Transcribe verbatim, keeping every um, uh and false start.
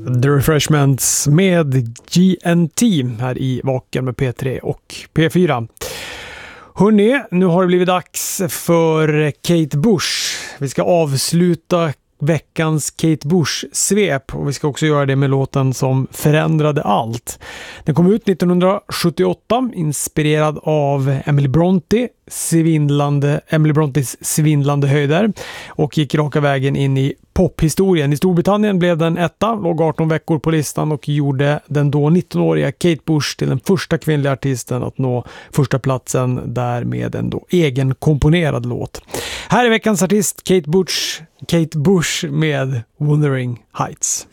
The Refreshments med G N T här i Vaken med P tre och P fyra. Hörrni, nu har det blivit dags för Kate Bush. Vi ska avsluta veckans Kate Bush-svep och vi ska också göra det med låten som förändrade allt. Den kom ut nittonhundrasjuttioåtta, inspirerad av Emily Bronte, svindlande, Emily Brontes svindlande höjder, och gick raka vägen in i pophistorien. I Storbritannien blev den etta, låg arton veckor på listan och gjorde den då nittonåriga Kate Bush till den första kvinnliga artisten att nå första platsen där med en då egen komponerad låt. Här är veckans artist Kate Bush, Kate Bush med Wuthering Heights.